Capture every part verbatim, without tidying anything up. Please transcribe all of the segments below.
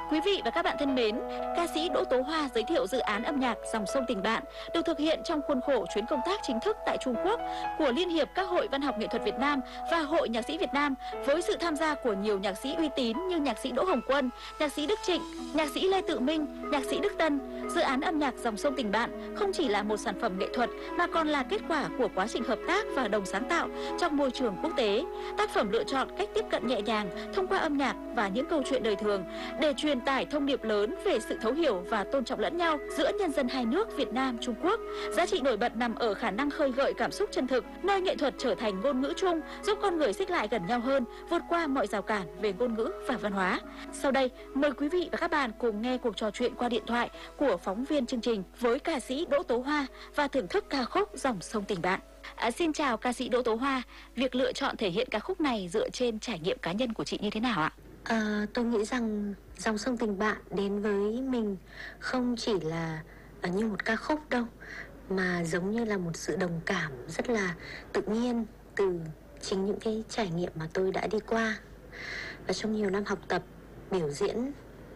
Quý vị và các bạn thân mến, ca sĩ Đỗ Tố Hoa giới thiệu dự án âm nhạc Dòng sông tình bạn được thực hiện trong khuôn khổ chuyến công tác chính thức tại Trung Quốc của Liên hiệp các hội văn học nghệ thuật Việt Nam và Hội Nhạc sĩ Việt Nam, với sự tham gia của nhiều nhạc sĩ uy tín như nhạc sĩ Đỗ Hồng Quân, nhạc sĩ Đức Trịnh, nhạc sĩ Lê Tự Minh, nhạc sĩ Đức Tân. Dự án âm nhạc Dòng sông tình bạn không chỉ là một sản phẩm nghệ thuật mà còn là kết quả của quá trình hợp tác và đồng sáng tạo trong môi trường quốc tế. Tác phẩm lựa chọn cách tiếp cận nhẹ nhàng thông qua âm nhạc và những câu chuyện đời thường để truyền tải thông điệp lớn về sự thấu hiểu và tôn trọng lẫn nhau giữa nhân dân hai nước Việt Nam, Trung Quốc. Giá trị nổi bật nằm ở khả năng khơi gợi cảm xúc chân thực, nơi nghệ thuật trở thành ngôn ngữ chung, giúp con người xích lại gần nhau hơn, vượt qua mọi rào cản về ngôn ngữ và văn hóa. Sau đây, mời quý vị và các bạn cùng nghe cuộc trò chuyện qua điện thoại của phóng viên chương trình với ca sĩ Đỗ Tố Hoa và thưởng thức ca khúc Dòng sông tình bạn. À, xin chào ca sĩ Đỗ Tố Hoa, việc lựa chọn thể hiện ca khúc này dựa trên trải nghiệm cá nhân của chị như thế nào ạ? À, tôi nghĩ rằng Dòng sông tình bạn đến với mình không chỉ là như một ca khúc đâu, mà giống như là một sự đồng cảm rất là tự nhiên từ chính những cái trải nghiệm mà tôi đã đi qua. Và trong nhiều năm học tập, biểu diễn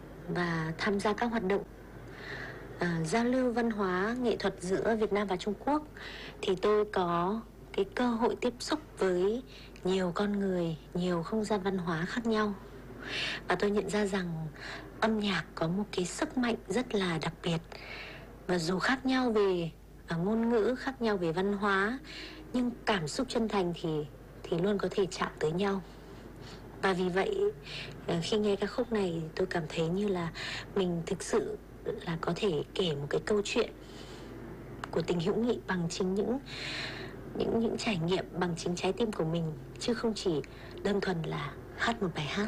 và tham gia các hoạt động à, giao lưu văn hóa nghệ thuật giữa Việt Nam và Trung Quốc, thì tôi có cái cơ hội tiếp xúc với nhiều con người, nhiều không gian văn hóa khác nhau. Và tôi nhận ra rằng âm nhạc có một cái sức mạnh rất là đặc biệt. Và dù khác nhau về à, ngôn ngữ, khác nhau về văn hóa, nhưng cảm xúc chân thành thì, thì luôn có thể chạm tới nhau. Và vì vậy khi nghe ca khúc này, tôi cảm thấy như là mình thực sự là có thể kể một cái câu chuyện của tình hữu nghị bằng chính những những những trải nghiệm, bằng chính trái tim của mình, chứ không chỉ đơn thuần là hát một bài hát.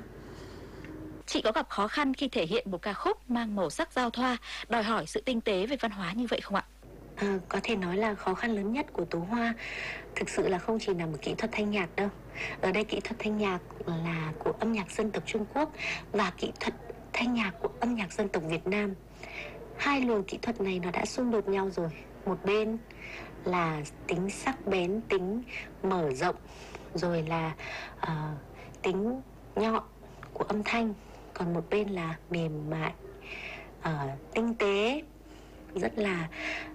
Chị có gặp khó khăn khi thể hiện một ca khúc mang màu sắc giao thoa, đòi hỏi sự tinh tế về văn hóa như vậy không ạ? À, có thể nói là khó khăn lớn nhất của Tố Hoa thực sự là không chỉ nằm ở kỹ thuật thanh nhạc đâu. Ở đây kỹ thuật thanh nhạc là của âm nhạc dân tộc Trung Quốc và kỹ thuật thanh nhạc của âm nhạc dân tộc Việt Nam. Hai luồng kỹ thuật này nó đã xung đột nhau rồi. Một bên là tính sắc bén, tính mở rộng, rồi là uh, tính nhọn của âm thanh. Còn một bên là mềm mại, uh, tinh tế, rất là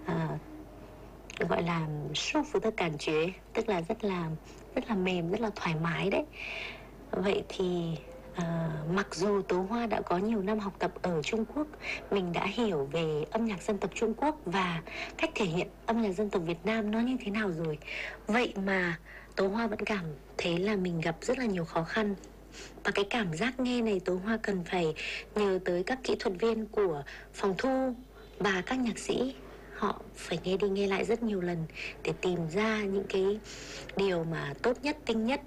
uh, gọi là舒服的感觉, tức là rất là rất là mềm, rất là thoải mái đấy. Vậy thì uh, mặc dù Tố Hoa đã có nhiều năm học tập ở Trung Quốc, mình đã hiểu về âm nhạc dân tộc Trung Quốc và cách thể hiện âm nhạc dân tộc Việt Nam nó như thế nào rồi, vậy mà Tố Hoa vẫn cảm thấy là mình gặp rất là nhiều khó khăn. Và cái cảm giác nghe này Tố Hoa cần phải nhờ tới các kỹ thuật viên của phòng thu và các nhạc sĩ. Họ phải nghe đi nghe lại rất nhiều lần để tìm ra những cái điều mà tốt nhất, tinh nhất,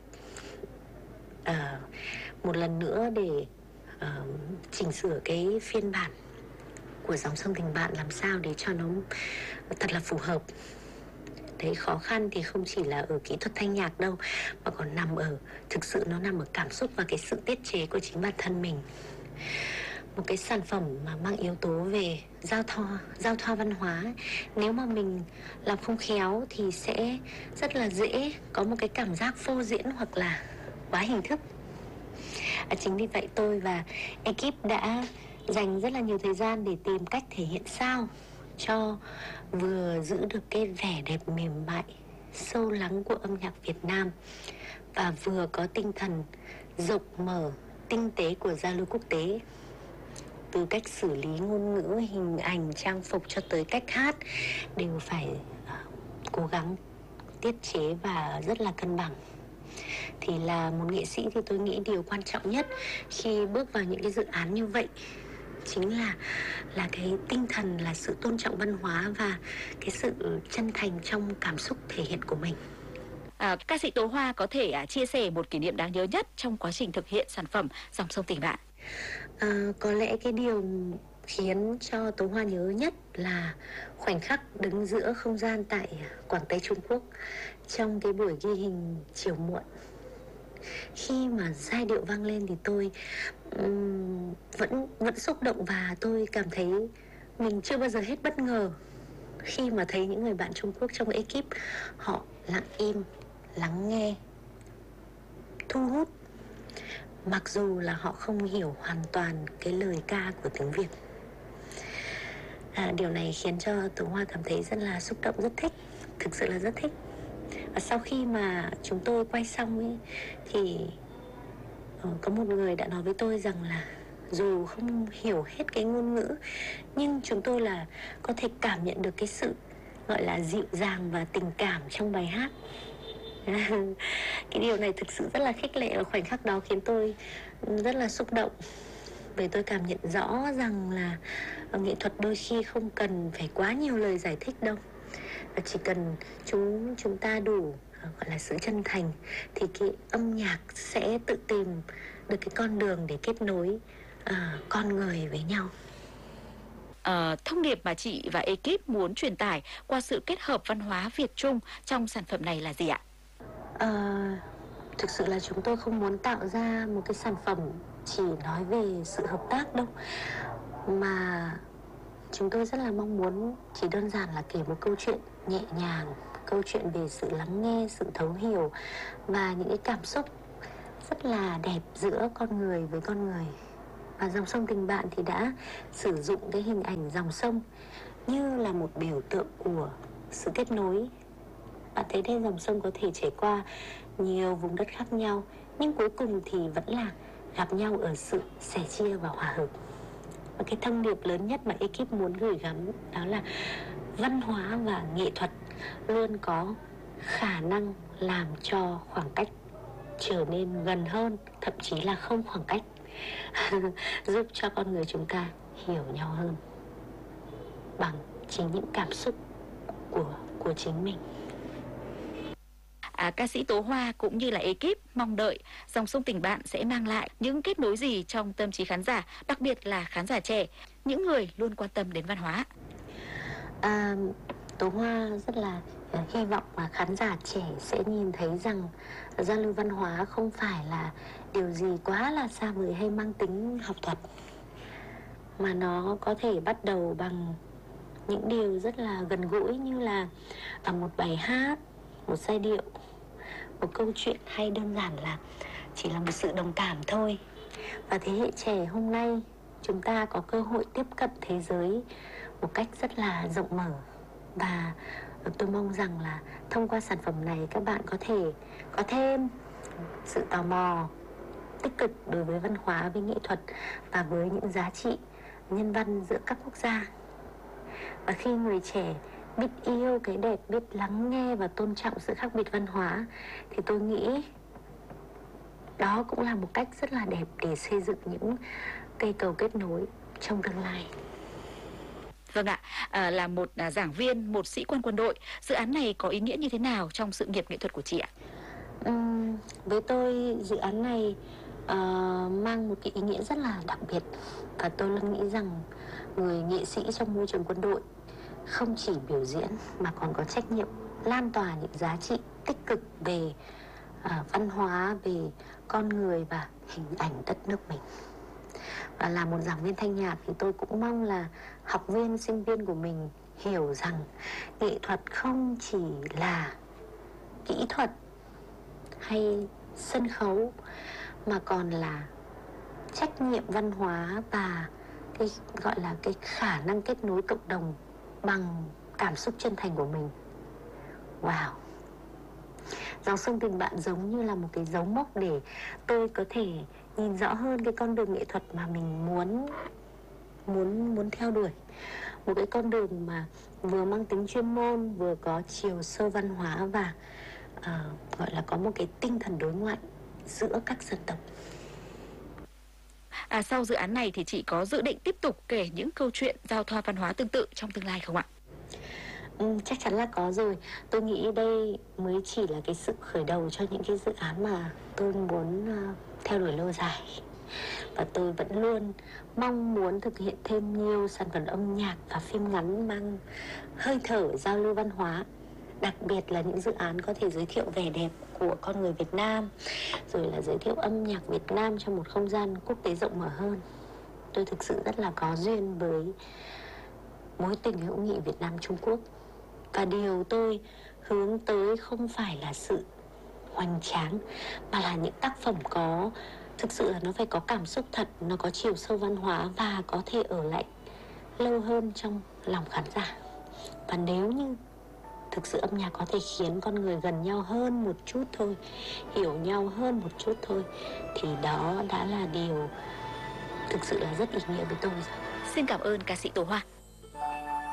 à, một lần nữa để uh, chỉnh sửa cái phiên bản của Dòng sông tình bạn làm sao để cho nó thật là phù hợp. Đấy, khó khăn thì không chỉ là ở kỹ thuật thanh nhạc đâu, mà còn nằm ở, thực sự nó nằm ở cảm xúc và cái sự tiết chế của chính bản thân mình. Một cái sản phẩm mà mang yếu tố về giao thoa, giao thoa văn hóa, nếu mà mình làm không khéo thì sẽ rất là dễ có một cái cảm giác phô diễn hoặc là quá hình thức. À, chính vì vậy tôi và ekip đã dành rất là nhiều thời gian để tìm cách thể hiện sao cho vừa giữ được cái vẻ đẹp mềm mại, sâu lắng của âm nhạc Việt Nam và vừa có tinh thần rộng mở, tinh tế của giao lưu quốc tế. Từ cách xử lý ngôn ngữ, hình ảnh, trang phục cho tới cách hát đều phải uh, cố gắng tiết chế và rất là cân bằng. Thì là một nghệ sĩ thì tôi nghĩ điều quan trọng nhất khi bước vào những cái dự án như vậy chính là là cái tinh thần, là sự tôn trọng văn hóa và cái sự chân thành trong cảm xúc thể hiện của mình. À, ca sĩ Tố Hoa có thể à, chia sẻ một kỷ niệm đáng nhớ nhất trong quá trình thực hiện sản phẩm Dòng sông tình bạn? À, có lẽ cái điều khiến cho Tố Hoa nhớ nhất là khoảnh khắc đứng giữa không gian tại Quảng Tây Trung Quốc trong cái buổi ghi hình chiều muộn. Khi mà giai điệu vang lên thì tôi um, vẫn vẫn xúc động và tôi cảm thấy mình chưa bao giờ hết bất ngờ khi mà thấy những người bạn Trung Quốc trong ekip họ lặng im, lắng nghe, thu hút mặc dù là họ không hiểu hoàn toàn cái lời ca của tiếng Việt. à, Điều này khiến cho Tố Hoa cảm thấy rất là xúc động, rất thích, thực sự là rất thích. Và sau khi mà chúng tôi quay xong ấy, thì uh, có một người đã nói với tôi rằng là dù không hiểu hết cái ngôn ngữ, nhưng chúng tôi là có thể cảm nhận được cái sự gọi là dịu dàng và tình cảm trong bài hát. Cái điều này thực sự rất là khích lệ, và khoảnh khắc đó khiến tôi rất là xúc động. Bởi tôi cảm nhận rõ rằng là nghệ thuật đôi khi không cần phải quá nhiều lời giải thích đâu, và chỉ cần chúng chúng ta đủ gọi là sự chân thành thì cái âm nhạc sẽ tự tìm được cái con đường để kết nối uh, con người với nhau. À, thông điệp mà chị và ekip muốn truyền tải qua sự kết hợp văn hóa Việt Trung trong sản phẩm này là gì ạ? À, thực sự là chúng tôi không muốn tạo ra một cái sản phẩm chỉ nói về sự hợp tác đâu, mà chúng tôi rất là mong muốn chỉ đơn giản là kể một câu chuyện nhẹ nhàng, câu chuyện về sự lắng nghe, sự thấu hiểu và những cái cảm xúc rất là đẹp giữa con người với con người. Và Dòng Sông Tình Bạn thì đã sử dụng cái hình ảnh dòng sông như là một biểu tượng của sự kết nối. Bạn thấy đây, dòng sông có thể chảy qua nhiều vùng đất khác nhau, nhưng cuối cùng thì vẫn là gặp nhau ở sự sẻ chia và hòa hợp. Và cái thông điệp lớn nhất mà ekip muốn gửi gắm đó là văn hóa và nghệ thuật luôn có khả năng làm cho khoảng cách trở nên gần hơn, thậm chí là không khoảng cách. Giúp cho con người chúng ta hiểu nhau hơn bằng chính những cảm xúc của, của chính mình. À, ca sĩ Tố Hoa cũng như là ekip mong đợi Dòng Sông Tình Bạn sẽ mang lại những kết nối gì trong tâm trí khán giả, đặc biệt là khán giả trẻ, những người luôn quan tâm đến văn hóa? À, Tố Hoa rất là uh, hy vọng mà khán giả trẻ sẽ nhìn thấy rằng giao lưu văn hóa không phải là điều gì quá là xa vời hay mang tính học thuật, mà nó có thể bắt đầu bằng những điều rất là gần gũi, như là ở một bài hát, một giai điệu, một câu chuyện, hay đơn giản là chỉ là một sự đồng cảm thôi. Và thế hệ trẻ hôm nay chúng ta có cơ hội tiếp cận thế giới một cách rất là rộng mở. Và tôi mong rằng là thông qua sản phẩm này các bạn có thể có thêm sự tò mò tích cực đối với văn hóa, với nghệ thuật và với những giá trị nhân văn giữa các quốc gia. Và khi người trẻ biết yêu cái đẹp, biết lắng nghe và tôn trọng sự khác biệt văn hóa, thì tôi nghĩ đó cũng là một cách rất là đẹp để xây dựng những cây cầu kết nối trong tương lai. Vâng ạ, à, là một à, giảng viên, một sĩ quan quân đội, dự án này có ý nghĩa như thế nào trong sự nghiệp nghệ thuật của chị ạ? Uhm, với tôi, dự án này uh, mang một cái ý nghĩa rất là đặc biệt. Và tôi luôn nghĩ rằng người nghệ sĩ trong môi trường quân đội không chỉ biểu diễn mà còn có trách nhiệm lan tỏa những giá trị tích cực về uh, văn hóa, về con người và hình ảnh đất nước mình. Và là một giảng viên thanh nhạc thì tôi cũng mong là học viên, sinh viên của mình hiểu rằng nghệ thuật không chỉ là kỹ thuật hay sân khấu, mà còn là trách nhiệm văn hóa và cái gọi là cái khả năng kết nối cộng đồng bằng cảm xúc chân thành của mình. Wow! Dòng Sông Tình Bạn giống như là một cái dấu mốc để tôi có thể nhìn rõ hơn cái con đường nghệ thuật mà mình muốn muốn muốn theo đuổi. Một cái con đường mà vừa mang tính chuyên môn, vừa có chiều sâu văn hóa và uh, gọi là có một cái tinh thần đối ngoại giữa các dân tộc. À, sau dự án này thì chị có dự định tiếp tục kể những câu chuyện giao thoa văn hóa tương tự trong tương lai không ạ? Ừ, chắc chắn là có rồi. Tôi nghĩ đây mới chỉ là cái sự khởi đầu cho những cái dự án mà tôi muốn uh, theo đuổi lâu dài. Và tôi vẫn luôn mong muốn thực hiện thêm nhiều sản phẩm âm nhạc và phim ngắn mang hơi thở giao lưu văn hóa. Đặc biệt là những dự án có thể giới thiệu vẻ đẹp của con người Việt Nam, rồi là giới thiệu âm nhạc Việt Nam trong một không gian quốc tế rộng mở hơn. Tôi thực sự rất là có duyên với mối tình hữu nghị Việt Nam-Trung Quốc. Và điều tôi hướng tới không phải là sự hoành tráng, mà là những tác phẩm có thực sự là nó phải có cảm xúc thật, nó có chiều sâu văn hóa và có thể ở lại lâu hơn trong lòng khán giả. Và nếu như thực sự âm nhạc có thể khiến con người gần nhau hơn một chút thôi, hiểu nhau hơn một chút thôi, thì đó đã là điều thực sự là rất ý nghĩa với tôi rồi. Xin cảm ơn ca sĩ Tố Hoa.